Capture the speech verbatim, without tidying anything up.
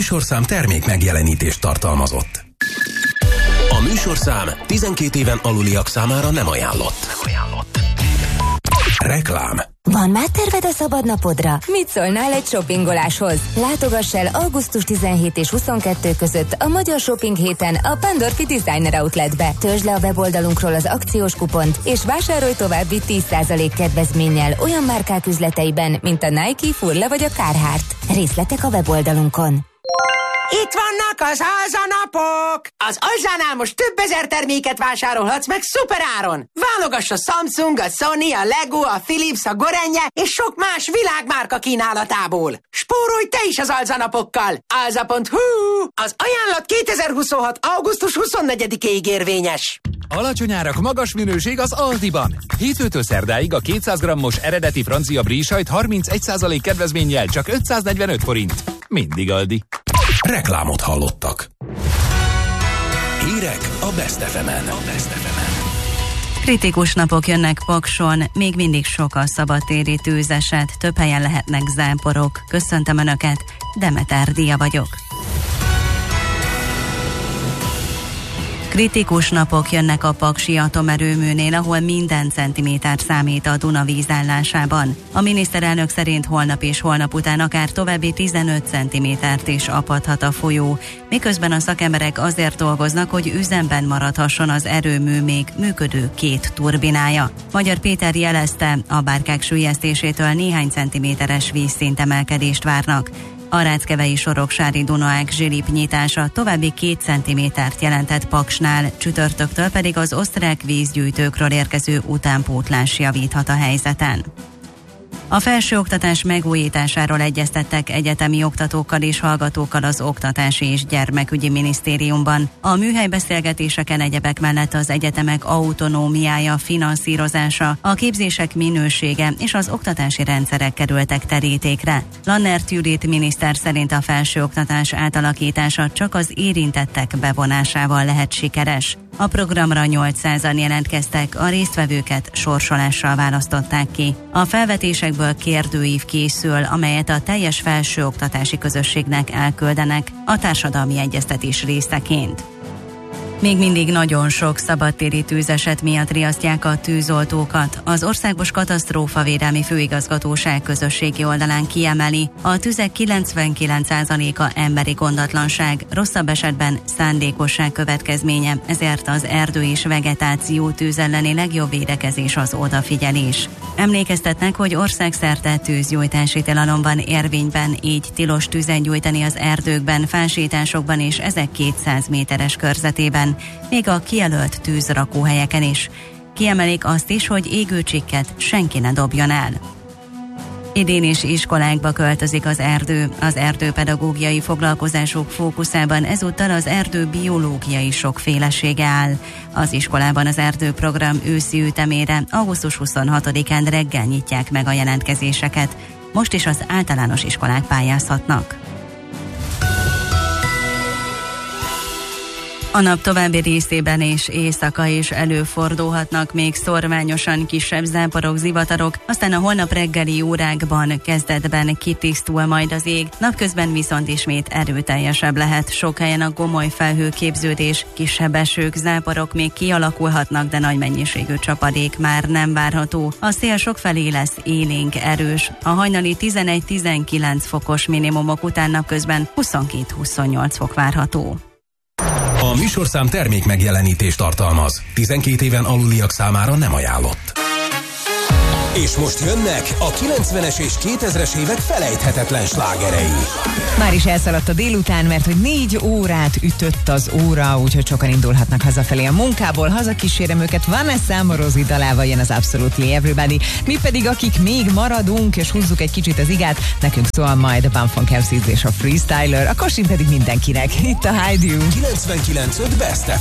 műsorszám termék megjelenítést tartalmazott. A műsorszám tizenkét éven aluliak számára nem ajánlott. Nem ajánlott. Reklám. Van már terved a szabad napodra? Mit szólnál egy shoppingoláshoz? Látogass el augusztus tizenhetedike és huszonkettedike között a Magyar Shopping héten a Pandorfi Designer Outletbe. Töltsd le a weboldalunkról az akciós kupont, és vásárolj további tíz százalék kedvezménnyel olyan márkák üzleteiben, mint a Nike, Furla vagy a Carhartt. Részletek a weboldalunkon. Itt vannak az Alza-napok! Az Alzánál most több ezer terméket vásárolhatsz meg szuperáron! Válogass a Samsung, a Sony, a Lego, a Philips, a Gorenje és sok más világmárka kínálatából! Spórolj te is az Alza-napokkal! alza pont hu. Az ajánlat kétezer-huszonhat. augusztus huszonnegyedikéig érvényes! Alacsony árak, magas minőség az Aldiban. Hétfőtől szerdáig a kétszáz grammos eredeti francia brie sajt harmincegy százalék kedvezménnyel csak ötszáznegyvenöt forint. Mindig Aldi. Reklámot hallottak. Hírek a Best ef emen. A Best ef emen. Kritikus napok jönnek Pakson, még mindig sok a szabadtéri tűzeset, több helyen lehetnek záporok. Köszöntöm Önöket, Demeter Dia vagyok. Kritikus napok jönnek a paksi atomerőműnél, ahol minden centiméter számít a Duna vízállásában. A miniszterelnök szerint holnap és holnap után akár további tizenöt centimétert is apadhat a folyó, miközben a szakemberek azért dolgoznak, hogy üzemben maradhasson az erőmű még működő két turbinája. Magyar Péter jelezte, a bárkák süllyesztésétől néhány centiméteres vízszintemelkedést várnak. A Ráckevei Soroksári Dunaág zsilip nyitása további két centimétert jelentett Paksnál, csütörtöktől pedig az osztrák vízgyűjtőkről érkező utánpótlás javíthat a helyzeten. A felsőoktatás megújításáról egyeztettek egyetemi oktatókkal és hallgatókkal az Oktatási és Gyermekügyi Minisztériumban. A műhelybeszélgetéseken egyebek mellett az egyetemek autonómiája, finanszírozása, a képzések minősége és az oktatási rendszerek kerültek terítékre. Lannert Judit miniszter szerint a felsőoktatás átalakítása csak az érintettek bevonásával lehet sikeres. A programra nyolcszázan jelentkeztek, a résztvevőket sorsolással választották ki. A felvetésekből kérdőív készül, amelyet a teljes felsőoktatási közösségnek elküldenek a társadalmi egyeztetés részeként. Még mindig nagyon sok szabadtéri tűzeset miatt riasztják a tűzoltókat. Az Országos Katasztrófavédelmi Főigazgatóság közösségi oldalán kiemeli, a tüzek kilencvenkilenc százaléka emberi gondatlanság, rosszabb esetben szándékosság következménye, ezért az erdő és vegetáció tűz elleni legjobb védekezés az odafigyelés. Emlékeztetnek, hogy országszerte tűzgyújtási tilalom van érvényben, így tilos tüzet gyújtani az erdőkben, fánsétásokban és ezek kétszáz méteres körzetében, még a kijelölt tűzrakóhelyeken is. Kiemelik azt is, hogy égőcsikket senki ne dobjon el. Idén is iskolákba költözik az erdő. Az erdőpedagógiai foglalkozások fókuszában ezúttal az erdő biológiai sokfélesége áll. Az iskolában az erdőprogram őszi ütemére augusztus huszonhatodikán reggel nyitják meg a jelentkezéseket. Most is az általános iskolák pályázhatnak. A nap további részében és éjszaka is előfordulhatnak még szorványosan kisebb záporok, zivatarok, aztán a holnap reggeli órákban kezdetben kitisztul majd az ég, napközben viszont ismét erőteljesebb lehet. Sok helyen a gomoly felhőképződés, kisebb esők, záporok még kialakulhatnak, de nagy mennyiségű csapadék már nem várható. A szél sokfelé lesz élénk, erős. A hajnali tizenegy-tizenkilenc fokos minimumok után napközben huszonkét-huszonnyolc fok várható. A műsorszám termék megjelenítést tartalmaz. tizenkét éven aluliak számára nem ajánlott. És most jönnek a kilencvenes és kétezres évek felejthetetlen slágerei. Már is elszaladt a délután, mert hogy négy órát ütött az óra, úgyhogy sokan indulhatnak hazafelé a munkából. Hazakísérem őket Vanessa Morozi dalával, jön az Absolutely Everybody. Mi pedig, akik még maradunk és húzzuk egy kicsit az igát, nekünk szól majd a Bump Funk em cé és a Freestyler, a Kosin pedig mindenkinek. Itt a Hide You. kilencvenkilenc öt Best ef